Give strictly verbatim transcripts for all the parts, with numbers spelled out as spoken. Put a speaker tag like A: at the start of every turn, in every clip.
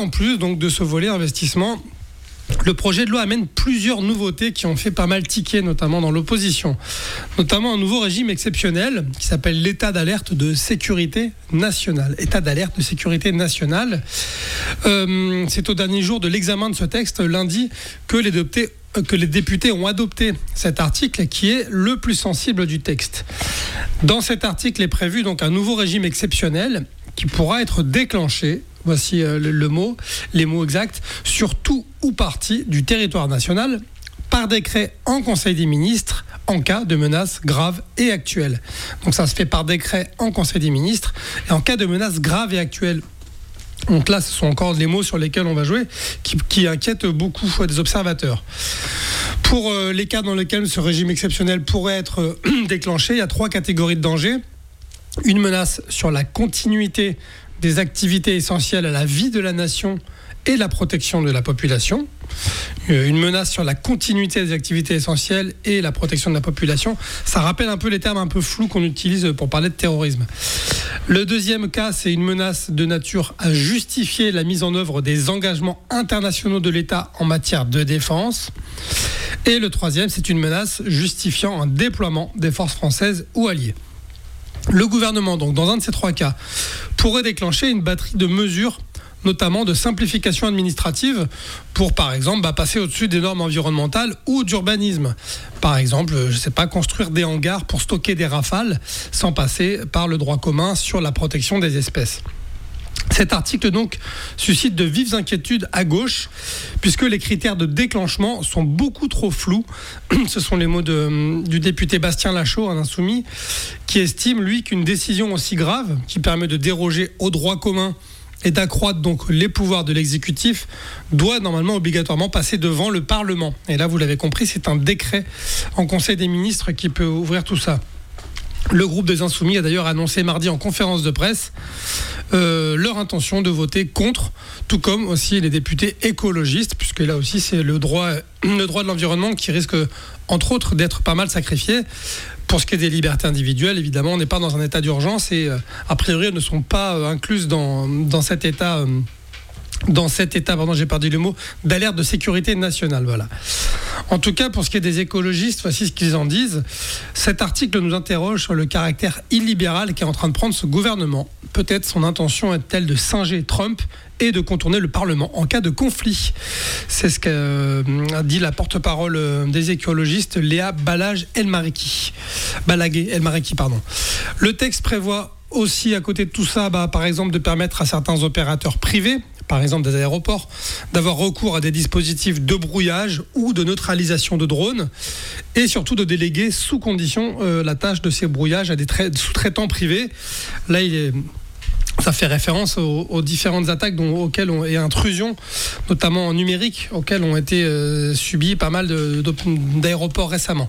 A: en plus donc, de ce volet investissement, le projet de loi amène plusieurs nouveautés qui ont fait pas mal tiquer, notamment dans l'opposition. Notamment un nouveau régime exceptionnel qui s'appelle l'état d'alerte de sécurité nationale. État d'alerte de sécurité nationale. Euh, c'est au dernier jour de l'examen de ce texte, lundi, que les députés, que les députés ont adopté cet article qui est le plus sensible du texte. Dans cet article est prévu donc un nouveau régime exceptionnel qui pourra être déclenché, voici le, le mot, les mots exacts, sur tout ou partie du territoire national par décret en Conseil des ministres en cas de menaces graves et actuelles. Donc ça se fait par décret en Conseil des ministres et en cas de menaces graves et actuelles. Donc là, ce sont encore les mots sur lesquels on va jouer qui, qui inquiètent beaucoup des observateurs. Pour euh, les cas dans lesquels ce régime exceptionnel pourrait être euh, déclenché, il y a trois catégories de dangers. Une menace sur la continuité des activités essentielles à la vie de la nation et la protection de la population. Une menace sur la continuité des activités essentielles et la protection de la population. Ça rappelle un peu les termes un peu flous qu'on utilise pour parler de terrorisme. Le deuxième cas, c'est une menace de nature à justifier la mise en œuvre des engagements internationaux de l'État en matière de défense. Et le troisième, c'est une menace justifiant un déploiement des forces françaises ou alliées. Le gouvernement, donc, dans un de ces trois cas, pourrait déclencher une batterie de mesures, notamment de simplification administrative, pour, par exemple, bah, passer au-dessus des normes environnementales ou d'urbanisme. Par exemple, je ne sais pas, construire des hangars pour stocker des rafales sans passer par le droit commun sur la protection des espèces. Cet article donc suscite de vives inquiétudes à gauche puisque les critères de déclenchement sont beaucoup trop flous. Ce sont les mots de, du député Bastien Lachaud, un insoumis, qui estime lui qu'une décision aussi grave qui permet de déroger au droit commun et d'accroître donc les pouvoirs de l'exécutif doit normalement obligatoirement passer devant le Parlement. Et là, vous l'avez compris, c'est un décret en Conseil des ministres qui peut ouvrir tout ça. Le groupe des Insoumis a d'ailleurs annoncé mardi en conférence de presse euh, leur intention de voter contre, tout comme aussi les députés écologistes, puisque là aussi c'est le droit, le droit de l'environnement qui risque, entre autres, d'être pas mal sacrifié. Pour ce qui est des libertés individuelles, évidemment, on n'est pas dans un état d'urgence et, euh, a priori, elles ne sont pas euh, incluses dans, dans cet état... Euh, dans cet état, pardon, j'ai perdu le mot, d'alerte de sécurité nationale. Voilà. En tout cas, pour ce qui est des écologistes, voici ce qu'ils en disent. Cet article nous interroge sur le caractère illibéral qui est en train de prendre ce gouvernement. Peut-être son intention est-elle de singer Trump et de contourner le Parlement en cas de conflit. C'est ce qu'a dit la porte-parole des écologistes, Léa Balage-Elmariki. Balaguer-Elmariki, pardon. Le texte prévoit aussi, à côté de tout ça, bah, par exemple, de permettre à certains opérateurs privés, par exemple des aéroports, d'avoir recours à des dispositifs de brouillage ou de neutralisation de drones et surtout de déléguer sous condition euh, la tâche de ces brouillages à des tra- sous-traitants privés. Là, il est... Ça fait référence aux, aux différentes attaques dont, auxquelles on, et intrusions, notamment en numérique, auxquelles ont été euh, subies pas mal de, de, d'aéroports récemment.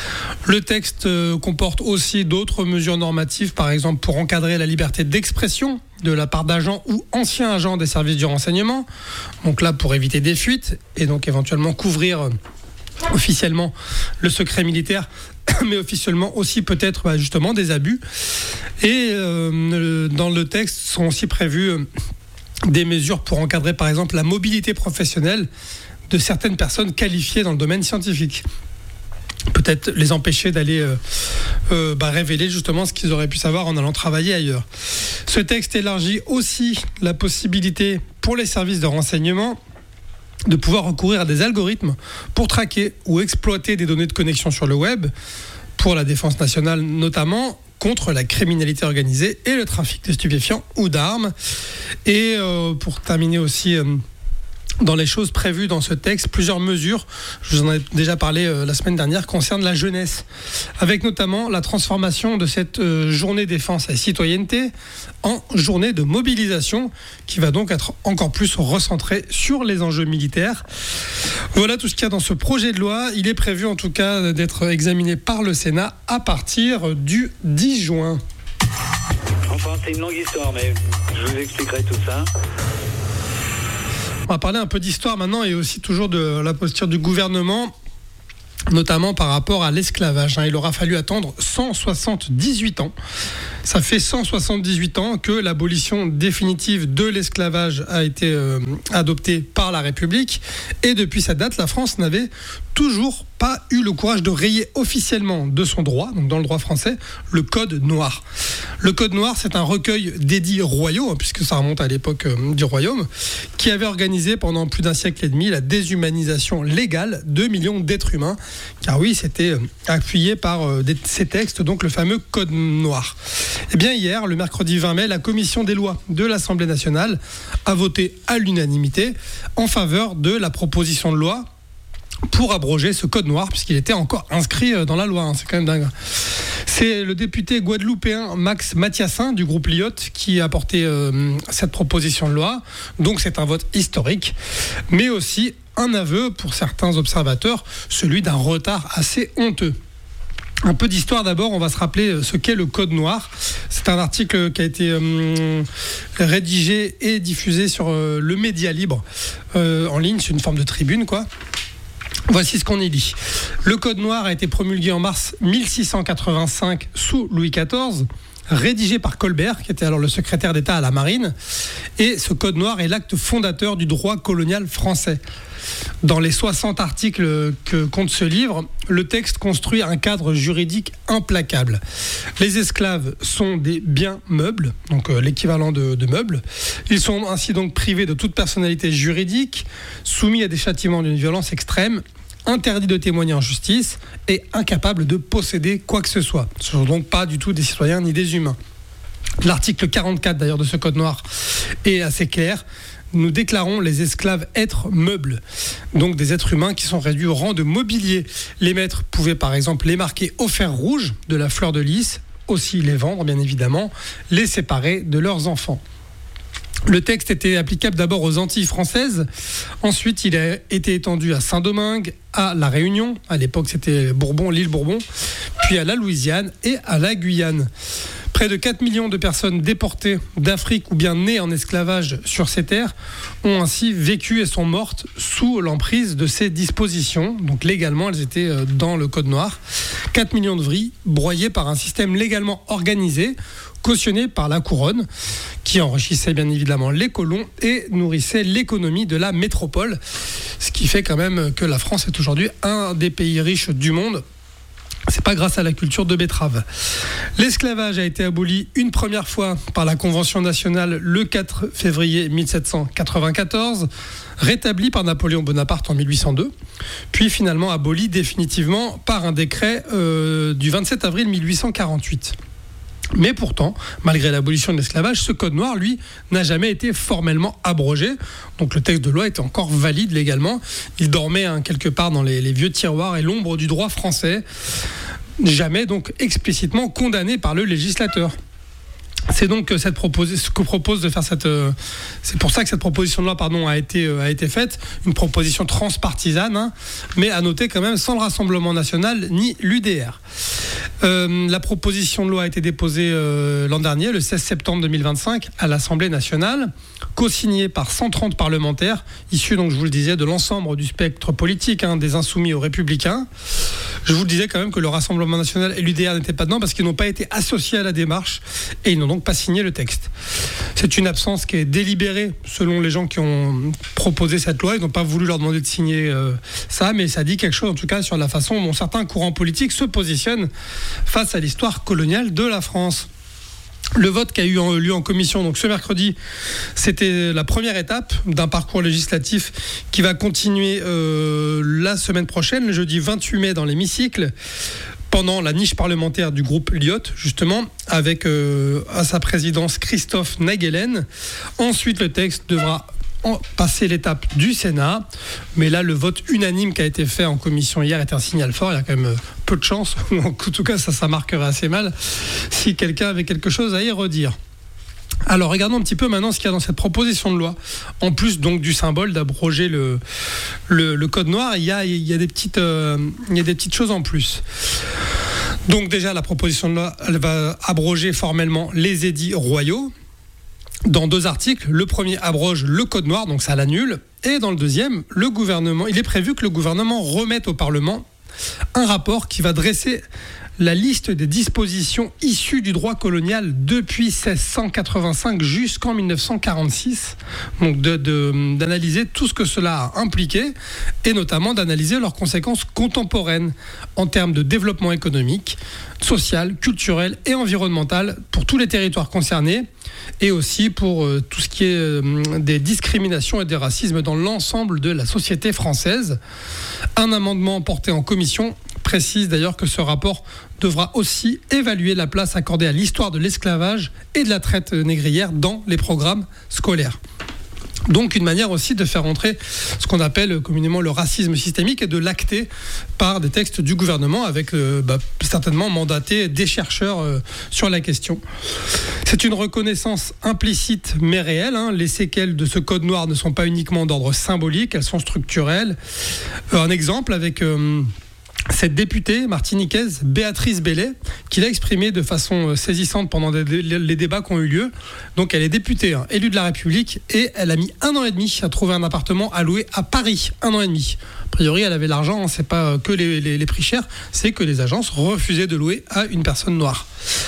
A: Le texte euh, comporte aussi d'autres mesures normatives, par exemple pour encadrer la liberté d'expression de la part d'agents ou anciens agents des services du renseignement. Donc là, pour éviter des fuites et donc éventuellement couvrir euh, officiellement le secret militaire, mais officiellement aussi peut-être bah, justement des abus. Et euh, dans le texte sont aussi prévues euh, des mesures pour encadrer par exemple la mobilité professionnelle de certaines personnes qualifiées dans le domaine scientifique. Peut-être les empêcher d'aller euh, euh, bah, révéler justement ce qu'ils auraient pu savoir en allant travailler ailleurs. Ce texte élargit aussi la possibilité pour les services de renseignement de pouvoir recourir à des algorithmes pour traquer ou exploiter des données de connexion sur le web, pour la défense nationale notamment, contre la criminalité organisée et le trafic de stupéfiants ou d'armes. Et euh, pour terminer aussi... Euh, Dans les choses prévues dans ce texte, plusieurs mesures, je vous en ai déjà parlé euh, la semaine dernière, concernent la jeunesse, avec notamment la transformation de cette euh, journée défense et citoyenneté en journée de mobilisation, qui va donc être encore plus recentrée sur les enjeux militaires. Voilà tout ce qu'il y a dans ce projet de loi. Il est prévu en tout cas d'être examiné par le Sénat à partir du dix juin.
B: Enfin, c'est une longue histoire, mais je vous expliquerai tout ça.
A: On va parler un peu d'histoire maintenant et aussi toujours de la posture du gouvernement. notamment par rapport à l'esclavage. Il aura fallu attendre cent soixante-dix-huit ans. Ça fait cent soixante-dix-huit ans que l'abolition définitive de l'esclavage a été euh, adoptée par la République. Et depuis cette date, la France n'avait toujours pas eu le courage de rayer officiellement de son droit, donc dans le droit français, le Code noir. Le Code noir, c'est un recueil d'édits royaux, puisque ça remonte à l'époque euh, du royaume, qui avait organisé pendant plus d'un siècle et demi la déshumanisation légale de millions d'êtres humains. Car oui, c'était euh, appuyé par euh, des, ces textes, donc le fameux Code noir. Eh bien hier, le mercredi vingt mai, la commission des lois de l'Assemblée nationale a voté à l'unanimité en faveur de la proposition de loi pour abroger ce code noir, puisqu'il était encore inscrit dans la loi. Hein, c'est quand même dingue. C'est le député guadeloupéen Max Mathiassin du groupe Lyot qui a porté euh, cette proposition de loi. Donc c'est un vote historique, mais aussi un aveu pour certains observateurs, celui d'un retard assez honteux. Un peu d'histoire d'abord, on va se rappeler ce qu'est le Code noir. C'est un article qui a été euh, rédigé et diffusé sur euh, le Média Libre euh, en ligne, c'est une forme de tribune quoi. Voici ce qu'on y lit. Le Code noir a été promulgué en mars mille six cent quatre-vingt-cinq sous Louis quatorze, rédigé par Colbert, qui était alors le secrétaire d'État à la Marine. Et ce Code noir est l'acte fondateur du droit colonial français. Dans les soixante articles que compte ce livre, le texte construit un cadre juridique implacable. Les esclaves sont des biens meubles, donc euh, l'équivalent de, de meubles. Ils sont ainsi donc privés de toute personnalité juridique, soumis à des châtiments d'une violence extrême, interdits de témoigner en justice et incapables de posséder quoi que ce soit. Ce ne sont donc pas du tout des citoyens ni des humains. L'article quarante-quatre d'ailleurs de ce Code noir est assez clair. Nous déclarons les esclaves êtres meubles, donc des êtres humains qui sont réduits au rang de mobilier. Les maîtres pouvaient par exemple les marquer au fer rouge de la fleur de lys, aussi les vendre bien évidemment, les séparer de leurs enfants. Le texte était applicable d'abord aux Antilles françaises, ensuite il a été étendu à Saint-Domingue, à La Réunion, à l'époque c'était Bourbon, l'île Bourbon, puis à la Louisiane et à la Guyane. Près de quatre millions de personnes déportées d'Afrique ou bien nées en esclavage sur ces terres ont ainsi vécu et sont mortes sous l'emprise de ces dispositions. Donc légalement, elles étaient dans le Code noir. quatre millions de vies broyées par un système légalement organisé, cautionné par la couronne, qui enrichissait bien évidemment les colons et nourrissait l'économie de la métropole. Ce qui fait quand même que la France est aujourd'hui un des pays riches du monde. C'est pas grâce à la culture de betterave. L'esclavage a été aboli une première fois par la Convention nationale le quatre février mille sept cent quatre-vingt-quatorze, rétabli par Napoléon Bonaparte en mille huit cent deux, puis finalement aboli définitivement par un décret euh, du vingt-sept avril mille huit cent quarante-huit. Mais pourtant, malgré l'abolition de l'esclavage, ce code noir, lui, n'a jamais été formellement abrogé. Donc le texte de loi était encore valide légalement. Il dormait hein, quelque part dans les, les vieux tiroirs et l'ombre du droit français. Jamais donc explicitement condamné par le législateur. C'est donc cette propos- ce que propose de faire cette. Euh, c'est pour ça que cette proposition de loi, pardon, a été euh, a été faite, une proposition transpartisane, hein, mais à noter quand même sans le Rassemblement national ni l'U D R. Euh, la proposition de loi a été déposée euh, l'an dernier, le seize septembre deux mille vingt-cinq, à l'Assemblée nationale, co-signée par cent trente parlementaires, issus donc, je vous le disais, de l'ensemble du spectre politique, hein, des Insoumis aux Républicains. Je vous le disais quand même que le Rassemblement national et l'U D R n'étaient pas dedans parce qu'ils n'ont pas été associés à la démarche et ils n'ont donc pas signé le texte. C'est une absence qui est délibérée selon les gens qui ont proposé cette loi. Ils n'ont pas voulu leur demander de signer euh, ça, mais ça dit quelque chose en tout cas sur la façon dont certains courants politiques se positionnent face à l'histoire coloniale de la France. Le vote qui a eu lieu en commission donc ce mercredi, c'était la première étape d'un parcours législatif qui va continuer euh, la semaine prochaine, le jeudi vingt-huit mai dans l'hémicycle, pendant la niche parlementaire du groupe Lyot, justement, avec euh, à sa présidence Christophe Naegelen. Ensuite, le texte devra passer l'étape du Sénat, mais là le vote unanime qui a été fait en commission hier est un signal fort. Il y a quand même peu de chance, en tout cas ça, ça marquerait assez mal si quelqu'un avait quelque chose à y redire. Alors regardons un petit peu maintenant ce qu'il y a dans cette proposition de loi. En plus donc du symbole d'abroger le, le, le code noir, il y a, il y a des petites, euh, il y a des petites choses en plus. Donc déjà la proposition de loi, elle va abroger formellement les édits royaux. Dans deux articles, le premier abroge le code noir, donc ça l'annule, et dans le deuxième, le gouvernement, il est prévu que le gouvernement remette au Parlement un rapport qui va dresser la liste des dispositions issues du droit colonial depuis seize cent quatre-vingt-cinq jusqu'en dix-neuf cent quarante-six. Donc de, de, d'analyser tout ce que cela a impliqué et notamment d'analyser leurs conséquences contemporaines en termes de développement économique, social, culturel et environnemental pour tous les territoires concernés et aussi pour euh, tout ce qui est euh, des discriminations et des racismes dans l'ensemble de la société française. Un amendement porté en commission précise d'ailleurs que ce rapport devra aussi évaluer la place accordée à l'histoire de l'esclavage et de la traite négrière dans les programmes scolaires. Donc une manière aussi de faire entrer ce qu'on appelle communément le racisme systémique et de l'acter par des textes du gouvernement avec euh, bah, certainement mandaté des chercheurs euh, sur la question. C'est une reconnaissance implicite mais réelle. Hein. Les séquelles de ce code noir ne sont pas uniquement d'ordre symbolique, elles sont structurelles. Euh, un exemple avec... Euh, Cette députée martiniquaise, Béatrice Bellet, qui l'a exprimé de façon saisissante pendant les débats qui ont eu lieu. Donc elle est députée, hein, élue de la République, et elle a mis un an et demi à trouver un appartement à louer à Paris. Un an et demi. A priori, elle avait l'argent, hein, c'est pas que les, les, les prix chers, c'est que les agences refusaient de louer à une personne noire.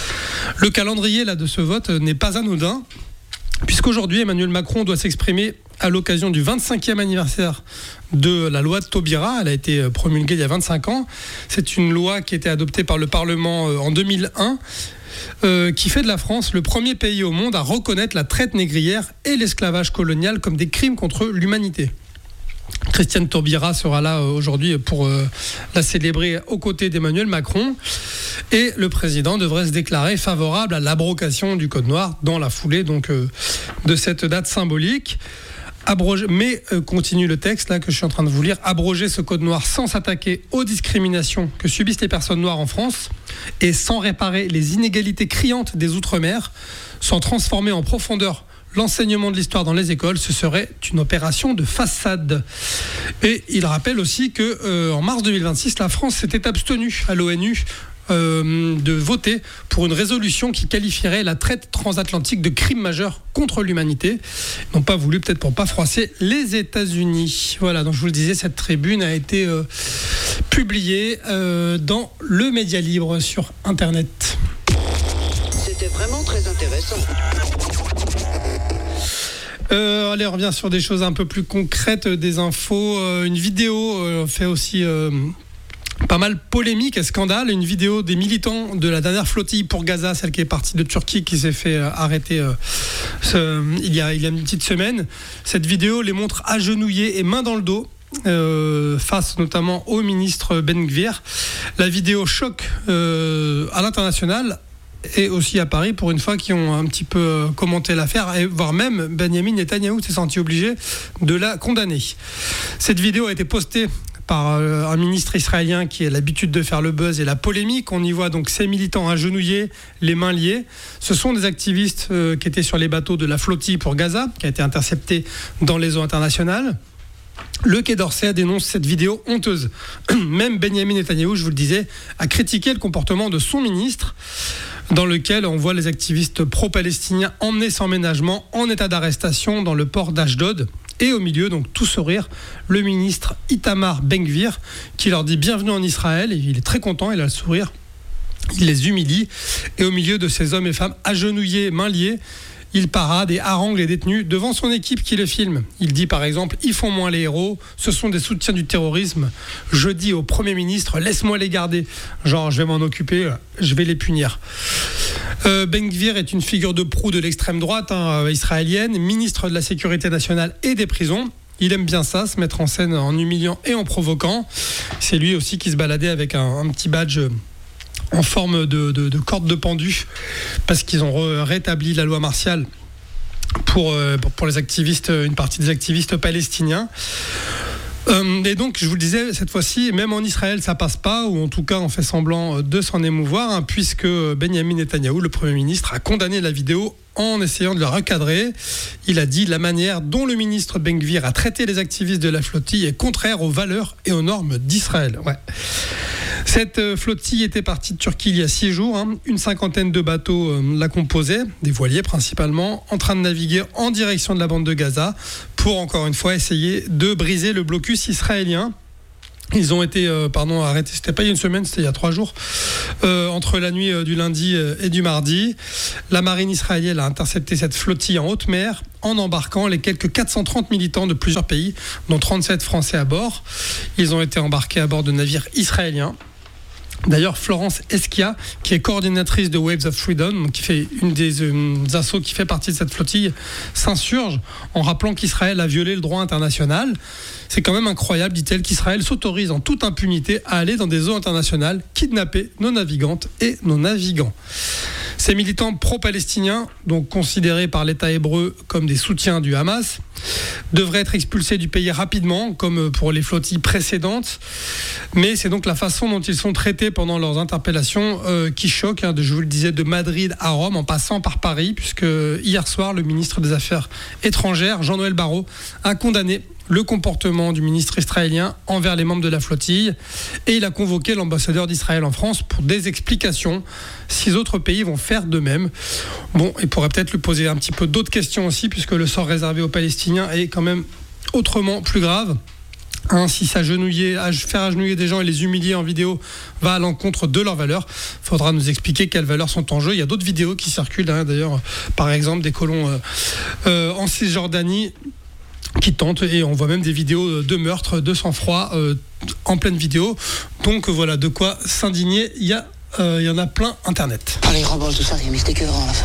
A: Le calendrier là, de ce vote n'est pas anodin, puisqu'aujourd'hui, Emmanuel Macron doit s'exprimer à l'occasion du vingt-cinquième anniversaire de la loi de Taubira. Elle a été promulguée il y a vingt-cinq ans. C'est une loi qui a été adoptée par le Parlement en deux mille un, euh, qui fait de la France le premier pays au monde à reconnaître la traite négrière et l'esclavage colonial comme des crimes contre l'humanité. Christiane Taubira sera là aujourd'hui pour euh, la célébrer aux côtés d'Emmanuel Macron. Et le président devrait se déclarer favorable à l'abrogation du Code noir dans la foulée donc, euh, de cette date symbolique. Abroger, mais euh, continue le texte là que je suis en train de vous lire, abroger ce code noir sans s'attaquer aux discriminations que subissent les personnes noires en France et sans réparer les inégalités criantes des Outre-mer, sans transformer en profondeur l'enseignement de l'histoire dans les écoles, ce serait une opération de façade. Et il rappelle aussi que euh, en mars deux mille vingt-six, la France s'était abstenue à l'ONU Euh, de voter pour une résolution qui qualifierait la traite transatlantique de crime majeur contre l'humanité. Ils n'ont pas voulu, peut-être pour pas froisser les États-Unis. Voilà, donc je vous le disais, cette tribune a été euh, publiée euh, dans le Média Libre sur Internet.
C: C'était vraiment très intéressant.
A: Euh, allez, on revient sur des choses un peu plus concrètes, des infos. Euh, une vidéo euh, fait aussi... Euh, Pas mal polémique et scandale, une vidéo des militants de la dernière flottille pour Gaza, celle qui est partie de Turquie, qui s'est fait euh, arrêter euh, ce, il, y a, il y a une petite semaine. Cette vidéo les montre agenouillés et mains dans le dos, euh, face notamment au ministre Ben Gvir. La vidéo choque euh, à l'international et aussi à Paris, pour une fois, qui ont un petit peu commenté l'affaire, et voire même Benyamin Netanyahou s'est senti obligé de la condamner. Cette vidéo a été postée par un ministre israélien qui a l'habitude de faire le buzz et la polémique. On y voit donc ces militants agenouillés, les mains liées. Ce sont des activistes euh, qui étaient sur les bateaux de la flottille pour Gaza, qui a été interceptée dans les eaux internationales. Le Quai d'Orsay dénonce cette vidéo honteuse. Même Benyamin Netanyahou, je vous le disais, a critiqué le comportement de son ministre, dans lequel on voit les activistes pro-palestiniens emmenés sans ménagement en état d'arrestation dans le port d'Ashdod. Et au milieu, donc tout sourire, le ministre Itamar Ben-Gvir qui leur dit bienvenue en Israël. Et il est très content, il a le sourire. Il les humilie. Et au milieu de ces hommes et femmes agenouillés, mains liées, il parade et harangue les détenus devant son équipe qui le filme. Il dit par exemple « Ils font moins les héros, ce sont des soutiens du terrorisme. Je dis au Premier ministre, laisse-moi les garder. Genre, je vais m'en occuper, je vais les punir. » Euh, Ben-Gvir est une figure de proue de l'extrême droite hein, israélienne, ministre de la Sécurité nationale et des prisons. Il aime bien ça, se mettre en scène en humiliant et en provoquant. C'est lui aussi qui se baladait avec un, un petit badge en forme de, de, de corde de pendu, parce qu'ils ont ré- rétabli la loi martiale pour, euh, pour, pour les activistes, une partie des activistes palestiniens. Euh, et donc, je vous le disais, cette fois-ci, même en Israël, ça passe pas, ou en tout cas, on fait semblant de s'en émouvoir, hein, puisque Benyamin Netanyahou, le Premier ministre, a condamné la vidéo en essayant de le recadrer. Il a dit « La manière dont le ministre Ben-Gvir a traité les activistes de la flottille est contraire aux valeurs et aux normes d'Israël. » Ouais. Cette flottille était partie de Turquie il y a six jours. Hein. Une cinquantaine de bateaux euh, la composaient, des voiliers principalement, en train de naviguer en direction de la bande de Gaza pour, encore une fois, essayer de briser le blocus israélien. Ils ont été euh, pardon, arrêtés, c'était pas il y a une semaine, c'était il y a trois jours, euh, entre la nuit euh, du lundi euh, et du mardi. La marine israélienne a intercepté cette flottille en haute mer en embarquant les quelques quatre cent trente militants de plusieurs pays, dont trente-sept Français à bord. Ils ont été embarqués à bord de navires israéliens. D'ailleurs, Florence Esquia, qui est coordinatrice de Waves of Freedom, qui fait une des euh, assos qui fait partie de cette flottille, s'insurge en rappelant qu'Israël a violé le droit international. C'est quand même incroyable, dit-elle, qu'Israël s'autorise en toute impunité à aller dans des eaux internationales, kidnapper nos navigantes et nos navigants. Ces militants pro-palestiniens, donc considérés par l'État hébreu comme des soutiens du Hamas, devraient être expulsés du pays rapidement, comme pour les flottilles précédentes. Mais c'est donc la façon dont ils sont traités pendant leurs interpellations euh, qui choque. Hein, de, je vous le disais, de Madrid à Rome, en passant par Paris, puisque hier soir, le ministre des Affaires étrangères, Jean-Noël Barrot, a condamné le comportement du ministre israélien envers les membres de la flottille, et il a convoqué l'ambassadeur d'Israël en France pour des explications. Six autres pays vont faire de même. Bon, il pourrait peut-être lui poser un petit peu d'autres questions aussi, puisque le sort réservé aux Palestiniens est quand même autrement plus grave. Hein, si s'agenouiller, faire agenouiller des gens et les humilier en vidéo va à l'encontre de leurs valeurs, il faudra nous expliquer quelles valeurs sont en jeu. Il y a d'autres vidéos qui circulent, hein, d'ailleurs, par exemple des colons euh, euh, en Cisjordanie qui tentent, et on voit même des vidéos de meurtre, de sang-froid euh, en pleine vidéo. Donc voilà, de quoi s'indigner. Il y a, euh, il y en a plein Internet.
C: Ah, les remballes, tout ça, mais c'était écœurant à la fin.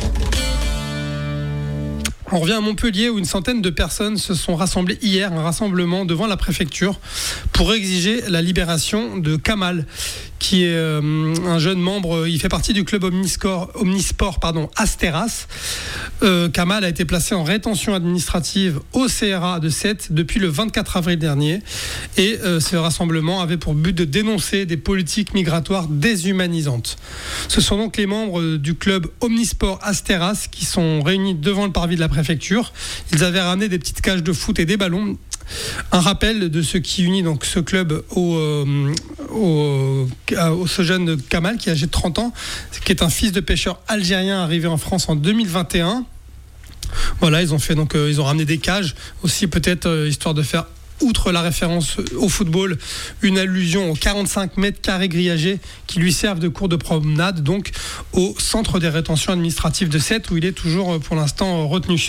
A: On revient à Montpellier où une centaine de personnes se sont rassemblées hier, un rassemblement devant la préfecture pour exiger la libération de Kamal, qui est euh, un jeune membre, il fait partie du club omnisport, omnisport pardon, Asteras. Euh, Kamal a été placé en rétention administrative au C R A de Sète depuis le vingt-quatre avril dernier, et euh, ce rassemblement avait pour but de dénoncer des politiques migratoires déshumanisantes. Ce sont donc les membres du club omnisport Asteras qui sont réunis devant le parvis de la préfecture. Ils avaient ramené des petites cages de foot et des ballons. Un rappel de ce qui unit donc ce club au, euh, au, au ce jeune Kamal qui est âgé de trente ans, qui est un fils de pêcheur algérien arrivé en France en deux mille vingt et un. Voilà, ils ont fait donc euh, ils ont ramené des cages aussi, peut-être euh, histoire de faire, outre la référence au football, une allusion aux quarante-cinq mètres carrés grillagés qui lui servent de cours de promenade, donc au centre des rétentions administratives de Sète, où il est toujours pour l'instant retenu.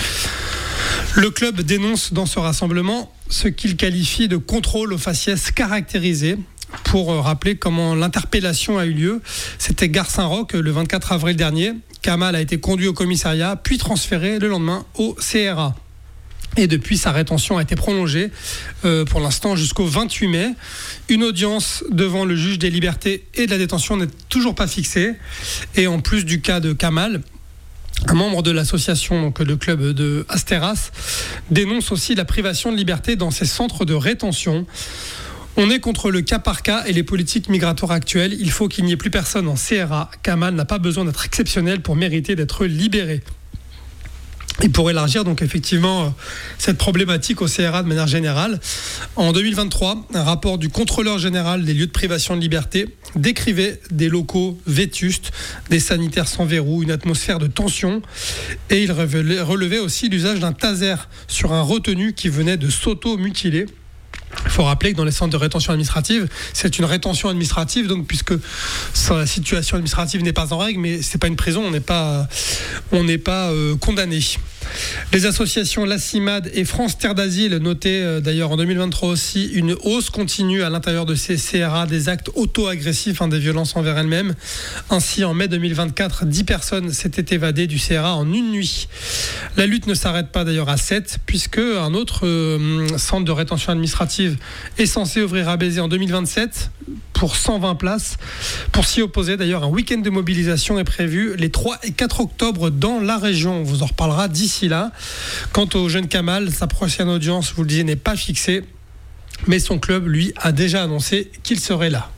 A: Le club dénonce dans ce rassemblement ce qu'il qualifie de contrôle aux faciès caractérisé. Pour rappeler comment l'interpellation a eu lieu, c'était Gare Saint-Roch le vingt-quatre avril dernier. Kamal a été conduit au commissariat, puis transféré le lendemain au C R A. Et depuis, sa rétention a été prolongée euh, pour l'instant jusqu'au vingt-huit mai. Une audience devant le juge des libertés et de la détention n'est toujours pas fixée. Et en plus du cas de Kamal, un membre de l'association, donc le club de Asteras, dénonce aussi la privation de liberté dans ces centres de rétention. On est contre le cas par cas et les politiques migratoires actuelles. Il faut qu'il n'y ait plus personne en C R A. Kamal n'a pas besoin d'être exceptionnel pour mériter d'être libéré. Et pour élargir donc effectivement cette problématique au C R A de manière générale, en deux mille vingt-trois, un rapport du contrôleur général des lieux de privation de liberté décrivait des locaux vétustes, des sanitaires sans verrou, une atmosphère de tension, et il relevait aussi l'usage d'un taser sur un retenu qui venait de s'auto-mutiler. Il faut rappeler que dans les centres de rétention administrative, c'est une rétention administrative, donc puisque sa situation administrative n'est pas en règle, mais c'est pas une prison, on n'est pas, on n'est pas euh, condamné. Les associations La Cimade et France Terre d'Asile notaient euh, d'ailleurs en deux mille vingt-trois aussi une hausse continue à l'intérieur de ces C R A des actes auto-agressifs, hein, des violences envers elles-mêmes. Ainsi, en mai deux mille vingt-quatre, dix personnes s'étaient évadées du C R A en une nuit. La lutte ne s'arrête pas d'ailleurs à Sète, puisque un autre euh, centre de rétention administrative est censé ouvrir à Béziers en deux mille vingt-sept pour cent vingt places. Pour s'y opposer, d'ailleurs, un week-end de mobilisation est prévu les trois et quatre octobre dans la région. On vous en reparlera d'ici là. Quant au jeune Kamal, sa prochaine audience, vous le disiez, n'est pas fixée, mais son club, lui, a déjà annoncé qu'il serait là.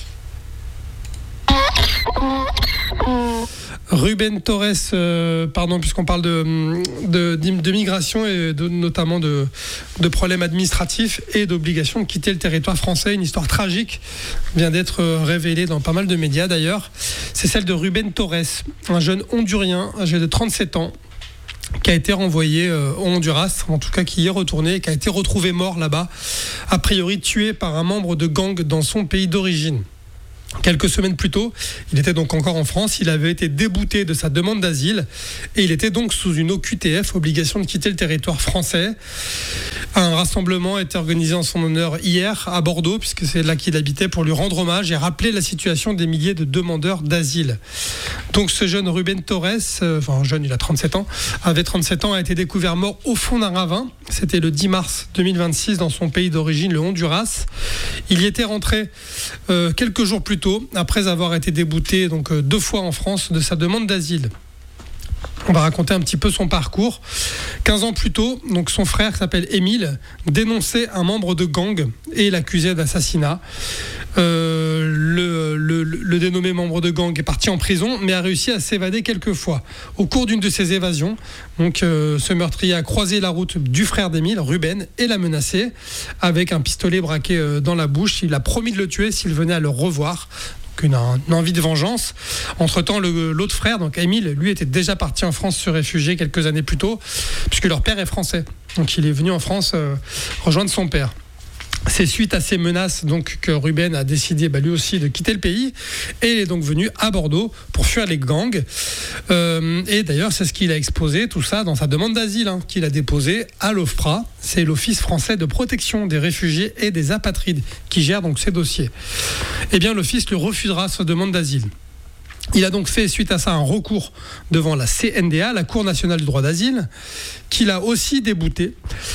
A: Ruben Torres, euh, pardon, puisqu'on parle de, de, de migration et de, notamment de, de problèmes administratifs et d'obligation de quitter le territoire français. Une histoire tragique vient d'être révélée dans pas mal de médias d'ailleurs. C'est celle de Ruben Torres, un jeune Hondurien âgé de trente-sept ans, qui a été renvoyé euh, au Honduras, en tout cas qui y est retourné et qui a été retrouvé mort là-bas, a priori tué par un membre de gang dans son pays d'origine. Quelques semaines plus tôt, il était donc encore en France, il avait été débouté de sa demande d'asile et il était donc sous une O Q T F, obligation de quitter le territoire français. Un rassemblement a été organisé en son honneur hier à Bordeaux, puisque c'est là qu'il habitait, pour lui rendre hommage et rappeler la situation des milliers de demandeurs d'asile. Donc ce jeune Rubén Torres, euh, enfin jeune, il a trente-sept ans, avait trente-sept ans, a été découvert mort au fond d'un ravin. C'était le dix mars deux mille vingt-six dans son pays d'origine, le Honduras. Il y était rentré euh, quelques jours plus tôt, après avoir été débouté donc euh, deux fois en France de sa demande d'asile. On va raconter un petit peu son parcours. quinze ans plus tôt, donc son frère qui s'appelle Émile dénonçait un membre de gang et l'accusait d'assassinat. Euh, le, le, le dénommé membre de gang est parti en prison, mais a réussi à s'évader quelques fois. Au cours d'une de ses évasions, donc, euh, ce meurtrier a croisé la route du frère d'Émile, Ruben, et l'a menacé avec un pistolet braqué euh, dans la bouche. Il a promis de le tuer s'il venait à le revoir. Une, une envie de vengeance. Entre-temps, le, l'autre frère, donc Émile, lui était déjà parti en France se réfugier quelques années plus tôt, puisque leur père est français. Donc il est venu en France euh, rejoindre son père. C'est suite à ces menaces donc, que Ruben a décidé bah, lui aussi de quitter le pays et il est donc venu à Bordeaux pour fuir les gangs. Euh, et d'ailleurs, c'est ce qu'il a exposé, tout ça, dans sa demande d'asile hein, qu'il a déposée à l'OFPRA. C'est l'Office français de protection des réfugiés et des apatrides qui gère donc ces dossiers. Eh bien, l'Office lui refusera sa demande d'asile. Il a donc fait, suite à ça, un recours devant la C N D A, la Cour nationale du droit d'asile, qu'il a aussi débouté,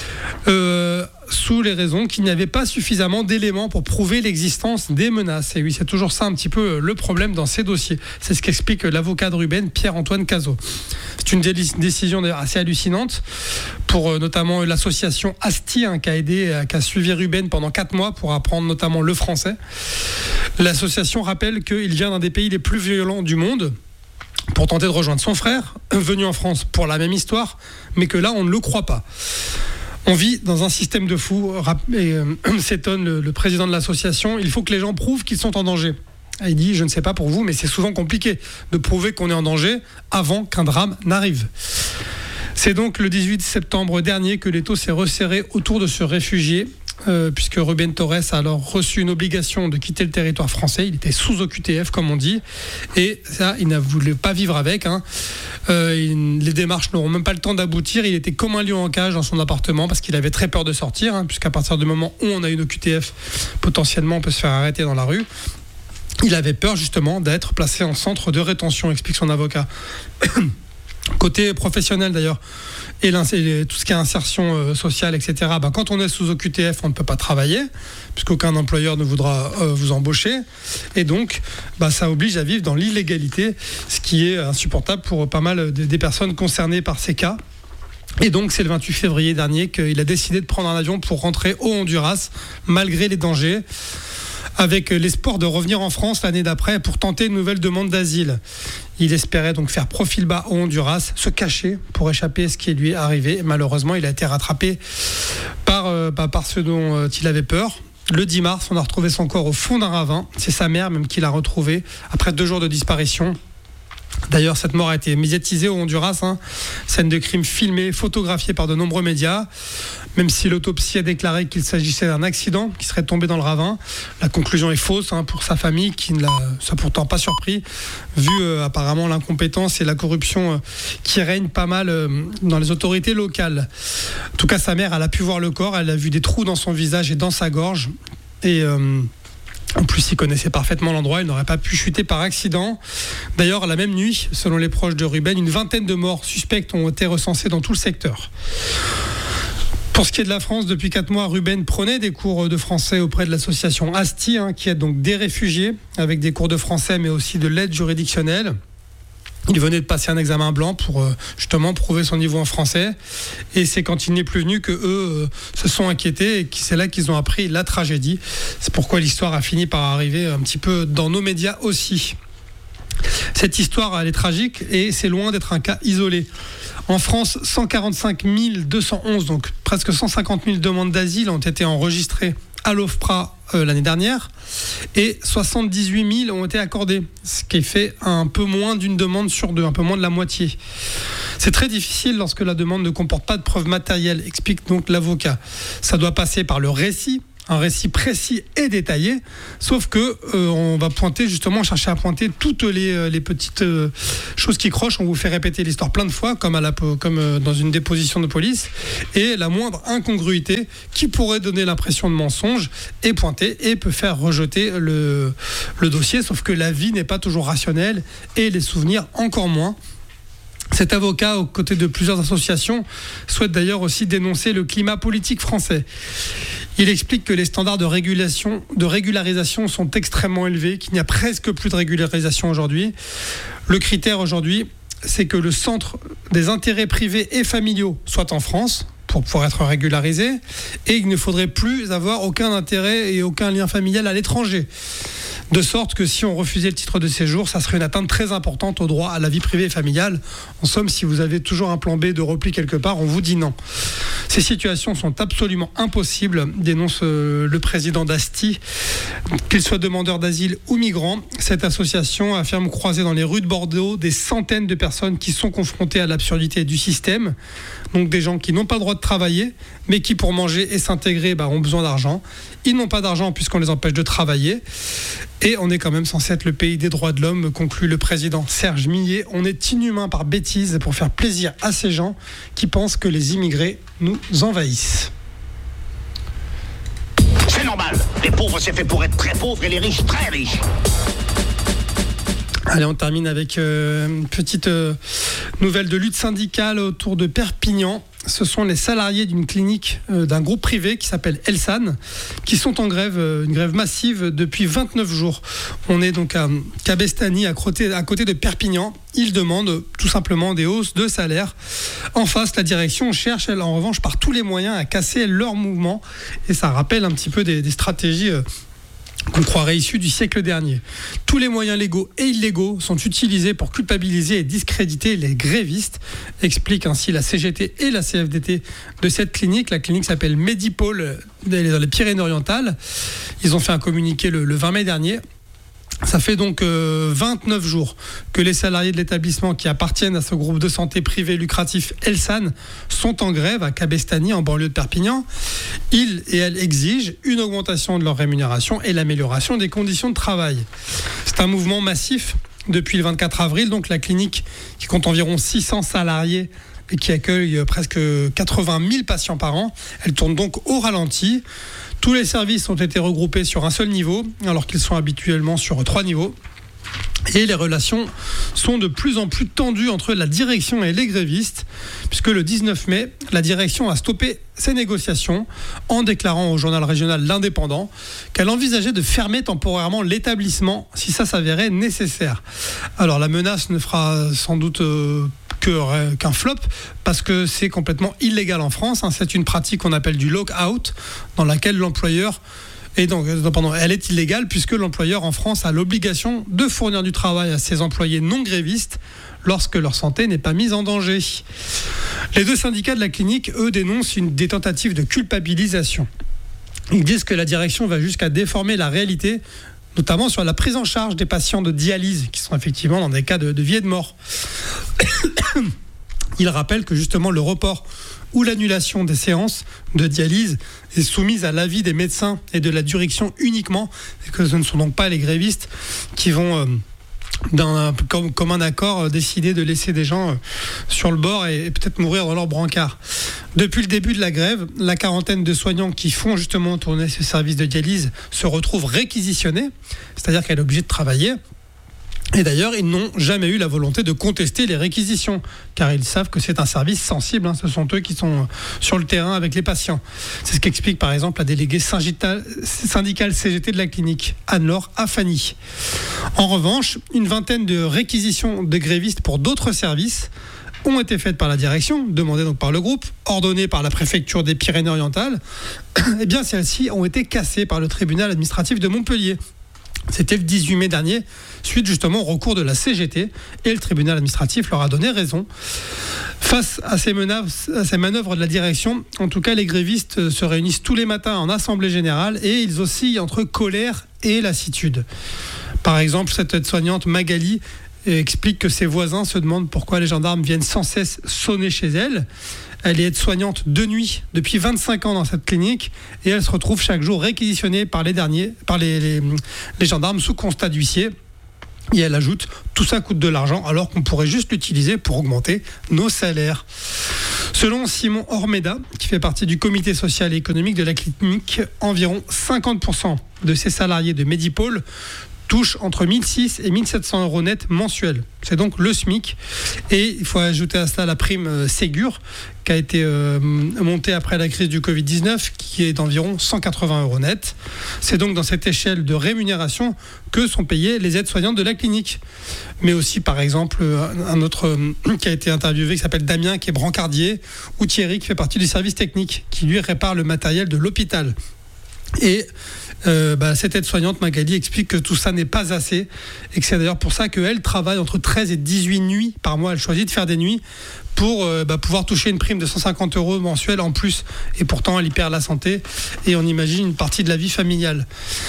A: euh, sous les raisons qu'il n'y avait pas suffisamment d'éléments pour prouver l'existence des menaces. Et oui, c'est toujours ça un petit peu le problème dans ces dossiers. C'est ce qu'explique l'avocat de Ruben, Pierre-Antoine Cazot. C'est une décision d'ailleurs assez hallucinante pour euh, notamment l'association ASTI hein, qui a aidé, qui a suivi Ruben pendant quatre mois pour apprendre notamment le français. L'association rappelle qu'il vient d'un des pays les plus violents du monde pour tenter de rejoindre son frère, venu en France pour la même histoire, mais que là, on ne le croit pas. On vit dans un système de fous, et euh, s'étonne le, le président de l'association. Il faut que les gens prouvent qu'ils sont en danger. Et il dit, je ne sais pas pour vous, mais c'est souvent compliqué de prouver qu'on est en danger avant qu'un drame n'arrive. C'est donc le dix-huit septembre dernier que l'étau s'est resserré autour de ce réfugié, euh, puisque Rubén Torres a alors reçu une obligation de quitter le territoire français. Il était sous O Q T F, comme on dit, et ça, il ne voulait pas vivre avec. Hein. Euh, il, les démarches n'auront même pas le temps d'aboutir. Il était comme un lion en cage dans son appartement parce qu'il avait très peur de sortir, hein, puisqu'à partir du moment où on a une O Q T F, potentiellement on peut se faire arrêter dans la rue. Il avait peur justement d'être placé en centre de rétention, explique son avocat. Côté professionnel d'ailleurs, et tout ce qui est insertion euh, sociale, et cetera, bah, quand on est sous O Q T F, on ne peut pas travailler, puisqu'aucun employeur ne voudra euh, vous embaucher. Et donc, bah, ça oblige à vivre dans l'illégalité, ce qui est insupportable pour pas mal de, des personnes concernées par ces cas. Et donc, c'est le vingt-huit février dernier qu'il a décidé de prendre un avion pour rentrer au Honduras, malgré les dangers, avec l'espoir de revenir en France l'année d'après pour tenter une nouvelle demande d'asile. Il espérait donc faire profil bas au Honduras, se cacher pour échapper à ce qui lui est arrivé. Et malheureusement, il a été rattrapé par, euh, bah, par ce dont euh, il avait peur. Le dix mars, on a retrouvé son corps au fond d'un ravin. C'est sa mère même qui l'a retrouvé après deux jours de disparition. D'ailleurs, cette mort a été médiatisée au Honduras, hein. Scène de crime filmée, photographiée par de nombreux médias. Même si l'autopsie a déclaré qu'il s'agissait d'un accident, qu'il serait tombé dans le ravin, la conclusion est fausse hein, pour sa famille, qui ne l'a ça pourtant pas surpris, vu euh, apparemment l'incompétence et la corruption euh, qui règnent pas mal euh, dans les autorités locales. En tout cas, sa mère, elle a pu voir le corps, elle a vu des trous dans son visage et dans sa gorge. Et... Euh, En plus, il connaissait parfaitement l'endroit, il n'aurait pas pu chuter par accident. D'ailleurs, la même nuit, selon les proches de Ruben, une vingtaine de morts suspectes ont été recensées dans tout le secteur. Pour ce qui est de la France, depuis quatre mois, Ruben prenait des cours de français auprès de l'association ASTI, hein, qui aide donc des réfugiés, avec des cours de français, mais aussi de l'aide juridictionnelle. Il venait de passer un examen blanc pour euh, justement prouver son niveau en français. Et c'est quand il n'est plus venu que eux euh, se sont inquiétés et que c'est là qu'ils ont appris la tragédie. C'est pourquoi l'histoire a fini par arriver un petit peu dans nos médias aussi. Cette histoire, elle est tragique et c'est loin d'être un cas isolé. En France, cent quarante-cinq mille deux cent onze, donc presque cent cinquante mille demandes d'asile ont été enregistrées à l'OFPRA euh, l'année dernière et soixante-dix-huit mille ont été accordés, ce qui fait un peu moins d'une demande sur deux, un peu moins de la moitié. C'est très difficile lorsque la demande ne comporte pas de preuves matérielles, explique donc l'avocat. Ça doit passer par le récit, un récit précis et détaillé, sauf que euh, on va pointer justement, chercher à pointer toutes les, les petites euh, choses qui crochent. On vous fait répéter l'histoire plein de fois, comme, à la, comme euh, dans une déposition de police, et la moindre incongruité qui pourrait donner l'impression de mensonge est pointée et peut faire rejeter le, le dossier, sauf que la vie n'est pas toujours rationnelle et les souvenirs encore moins. Cet avocat, aux côtés de plusieurs associations, souhaite d'ailleurs aussi dénoncer le climat politique français. Il explique que les standards de régulation, de régularisation sont extrêmement élevés, qu'il n'y a presque plus de régularisation aujourd'hui. Le critère aujourd'hui, c'est que le centre des intérêts privés et familiaux soit en France pour pouvoir être régularisé, et il ne faudrait plus avoir aucun intérêt et aucun lien familial à l'étranger. De sorte que si on refusait le titre de séjour, ça serait une atteinte très importante au droit à la vie privée et familiale. En somme, si vous avez toujours un plan B de repli quelque part, on vous dit non. Ces situations sont absolument impossibles, dénonce euh, le président d'Asti. Qu'il soit demandeur d'asile ou migrant, cette association affirme croiser dans les rues de Bordeaux des centaines de personnes qui sont confrontées à l'absurdité du système. Donc des gens qui n'ont pas le droit de travailler, mais qui pour manger et s'intégrer bah, ont besoin d'argent. Ils n'ont pas d'argent puisqu'on les empêche de travailler. Et on est quand même censé être le pays des droits de l'homme, conclut le président Serge Millet. On est inhumain par bêtise pour faire plaisir à ces gens qui pensent que les immigrés nous envahissent.
D: C'est normal. Les pauvres, c'est fait pour être très pauvres et les riches, très riches.
A: Allez, on termine avec euh, une petite euh, nouvelle de lutte syndicale autour de Perpignan. Ce sont les salariés d'une clinique euh, d'un groupe privé qui s'appelle Elsan qui sont en grève, euh, une grève massive depuis vingt-neuf jours. On est donc à Cabestany, à côté, à côté de Perpignan. Ils demandent tout simplement des hausses de salaire. En face, la direction cherche, elle, en revanche, par tous les moyens à casser leur mouvement. Et ça rappelle un petit peu des, des stratégies euh, qu'on croirait issus du siècle dernier. Tous les moyens légaux et illégaux sont utilisés pour culpabiliser et discréditer les grévistes, explique ainsi la C G T et la C F D T de cette clinique. La clinique s'appelle Medipôle, elle est dans les Pyrénées-Orientales. Ils ont fait un communiqué le, le vingt mai dernier. Ça fait donc euh, vingt-neuf jours que les salariés de l'établissement qui appartiennent à ce groupe de santé privé lucratif Elsan sont en grève à Cabestany, en banlieue de Perpignan. Ils et elles exigent une augmentation de leur rémunération et l'amélioration des conditions de travail. C'est un mouvement massif depuis le vingt-quatre avril. Donc la clinique, qui compte environ six cents salariés et qui accueille presque quatre-vingt mille patients par an, elle tourne donc au ralenti. Tous les services ont été regroupés sur un seul niveau, alors qu'ils sont habituellement sur trois niveaux. Et les relations sont de plus en plus tendues entre la direction et les grévistes, puisque le dix-neuf mai, la direction a stoppé ces négociations en déclarant au journal régional L'Indépendant qu'elle envisageait de fermer temporairement l'établissement si ça s'avérait nécessaire. Alors la menace ne fera sans doute euh, que, qu'un flop, parce que c'est complètement illégal en France. Hein. C'est une pratique qu'on appelle du lock-out, dans laquelle l'employeur... Et donc, pardon, elle est illégale puisque l'employeur en France a l'obligation de fournir du travail à ses employés non grévistes lorsque leur santé n'est pas mise en danger. Les deux syndicats de la clinique, eux, dénoncent une, des tentatives de culpabilisation. Ils disent que la direction va jusqu'à déformer la réalité, notamment sur la prise en charge des patients de dialyse, qui sont effectivement dans des cas de, de vie et de mort. Ils rappellent que justement le report ou l'annulation des séances de dialyse est soumise à l'avis des médecins et de la direction uniquement, et que ce ne sont donc pas les grévistes qui vont, euh, d'un, comme, comme un accord, euh, décider de laisser des gens euh, sur le bord et, et peut-être mourir dans leur brancard. Depuis le début de la grève, la quarantaine de soignants qui font justement tourner ce service de dialyse se retrouvent réquisitionnés, c'est-à-dire qu'elle est obligée de travailler. Et d'ailleurs, ils n'ont jamais eu la volonté de contester les réquisitions, car ils savent que c'est un service sensible. Hein. Ce sont eux qui sont sur le terrain avec les patients. C'est ce qu'explique par exemple la déléguée syndicale C G T de la clinique, Anne-Laure Afani. En revanche, une vingtaine de réquisitions de grévistes pour d'autres services ont été faites par la direction, demandées donc par le groupe, ordonnées par la préfecture des Pyrénées-Orientales. Eh bien, celles-ci ont été cassées par le tribunal administratif de Montpellier. C'était le dix-huit mai dernier, suite justement au recours de la C G T, et le tribunal administratif leur a donné raison. Face à ces, menaces, à ces manœuvres de la direction, en tout cas les grévistes se réunissent tous les matins en assemblée générale et ils oscillent entre colère et lassitude. Par exemple, cette aide-soignante Magali explique que ses voisins se demandent pourquoi les gendarmes viennent sans cesse sonner chez elle. Elle est aide-soignante de nuit depuis vingt-cinq ans dans cette clinique et elle se retrouve chaque jour réquisitionnée par les derniers, par les, les, les gendarmes sous constat d'huissier. Et elle ajoute, tout ça coûte de l'argent alors qu'on pourrait juste l'utiliser pour augmenter nos salaires. Selon Simon Ormeda, qui fait partie du comité social et économique de la clinique, environ cinquante pour cent de ses salariés de Medipôle touche entre mille six cents et mille sept cents euros net mensuels. C'est donc le SMIC. Et il faut ajouter à cela la prime Ségur, qui a été euh, montée après la crise du covid dix-neuf, qui est d'environ cent quatre-vingts euros net. C'est donc dans cette échelle de rémunération que sont payées les aides-soignantes de la clinique. Mais aussi, par exemple, un autre euh, qui a été interviewé, qui s'appelle Damien, qui est brancardier, ou Thierry, qui fait partie du service technique, qui lui répare le matériel de l'hôpital. Et euh, bah, cette aide-soignante Magali explique que tout ça n'est pas assez et que c'est d'ailleurs pour ça qu'elle travaille entre treize et dix-huit nuits par mois. Elle choisit de faire des nuits pour euh, bah, pouvoir toucher une prime de cent cinquante euros mensuels en plus. Et pourtant, elle y perd la santé et on imagine une partie de la vie familiale.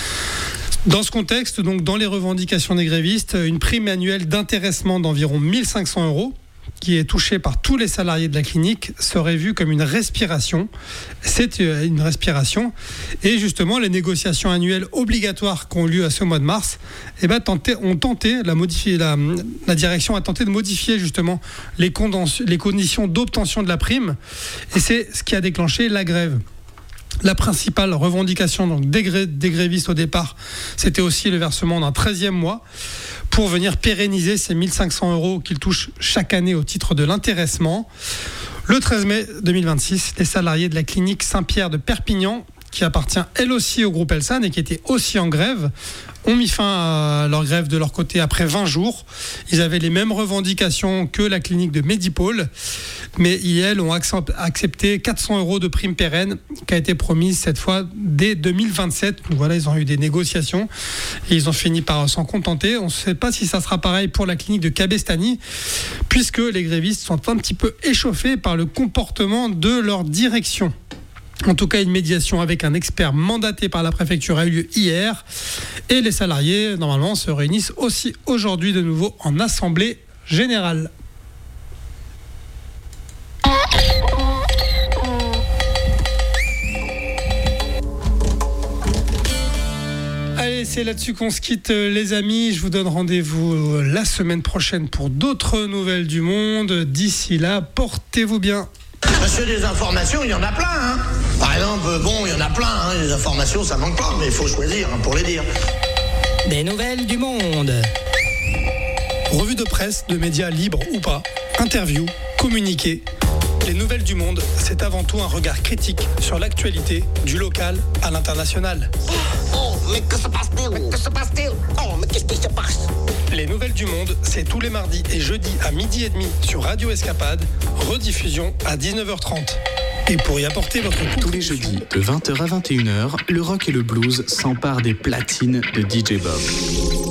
A: Dans ce contexte, donc dans les revendications des grévistes, une prime annuelle d'intéressement d'environ mille cinq cents euros qui est touchée par tous les salariés de la clinique serait vue comme une respiration. C'est une respiration. Et justement, les négociations annuelles obligatoires qui ont lieu à ce mois de mars eh ben, tenté, ont tenté, la, modifier, la, la direction a tenté de modifier justement les, condens- les conditions d'obtention de la prime. Et c'est ce qui a déclenché la grève. La principale revendication donc, des, gré- des grévistes au départ, c'était aussi le versement d'un treizième mois pour venir pérenniser ces mille cinq cents euros qu'ils touchent chaque année au titre de l'intéressement. Le treize mai deux mille vingt-six, les salariés de la clinique Saint-Pierre de Perpignan, qui appartient elle aussi au groupe Elsan et qui était aussi en grève, ont mis fin à leur grève de leur côté après vingt jours. Ils avaient les mêmes revendications que la clinique de Medipôle, mais ils ont accepté quatre cents euros de prime pérenne qui a été promise cette fois dès deux mille vingt-sept. Donc voilà, ils ont eu des négociations et ils ont fini par s'en contenter. On ne sait pas si ça sera pareil pour la clinique de Cabestany, puisque les grévistes sont un petit peu échauffés par le comportement de leur direction. En tout cas, une médiation avec un expert mandaté par la préfecture a eu lieu hier. Et les salariés, normalement, se réunissent aussi aujourd'hui de nouveau en assemblée générale. Allez, c'est là-dessus qu'on se quitte, les amis. Je vous donne rendez-vous la semaine prochaine pour d'autres nouvelles du monde. D'ici là, portez-vous bien.
D: Monsieur, des informations, il y en a plein, hein. Par exemple, bon, il y en a plein, hein. Les informations, ça manque pas, mais il faut choisir hein, pour les dire.
E: Des nouvelles du monde.
A: Revue de presse, de médias libres ou pas, interviews, communiqués. Les nouvelles du monde, c'est avant tout un regard critique sur l'actualité du local à l'international.
D: Oh, mais que se passe-t-il? Mais que se passe-t-il? Oh, mais qu'est-ce qui se passe?
A: Les nouvelles du monde, c'est tous les mardis et jeudis à midi et demi sur Radio Escapade, rediffusion à dix-neuf heures trente. Et pour y apporter votre
F: Tous les jeudis, de vingt heures à vingt et une heures, le rock et le blues s'emparent des platines de D J Bob.